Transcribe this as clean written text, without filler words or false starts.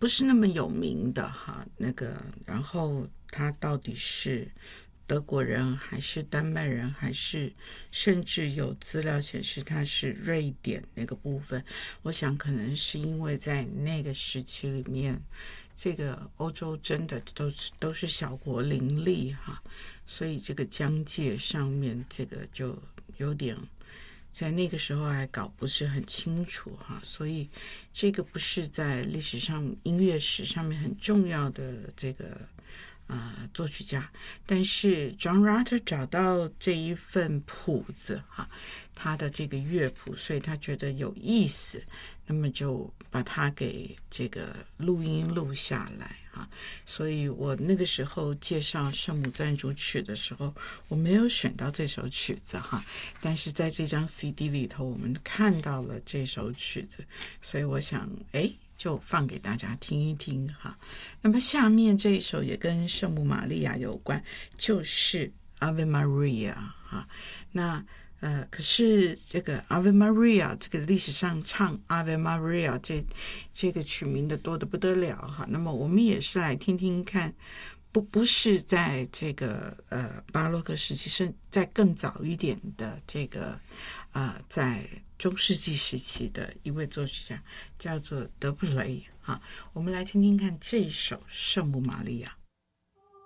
不是那么有名的哈，然后他到底是德国人还是丹麦人，还是甚至有资料显示他是瑞典那个部分，我想可能是因为在那个时期里面，这个欧洲真的都是小国林立哈，所以这个疆界上面这个就有点在那个时候还搞不是很清楚哈，所以这个不是在历史上音乐史上面很重要的这个作曲家，但是 John Rutter 找到这一份谱子哈，他的这个乐谱，所以他觉得有意思，那么就把它给这个录音录下来啊。所以我那个时候介绍圣母赞主曲的时候，我没有选到这首曲子哈，但是在这张 CD 里头我们看到了这首曲子，所以我想就放给大家听一听哈。那么下面这一首也跟圣母玛利亚有关，就是 Ave Maria 哈。那可是这个 Ave Maria 这个历史上唱 Ave Maria 这个曲名的多得不得了哈。那么我们也是来听听看，不是在这个巴洛克时期，是在更早一点的这个在中世纪时期的一位作曲家叫做德布雷啊，我们来听听看这一首《圣母玛利亚》。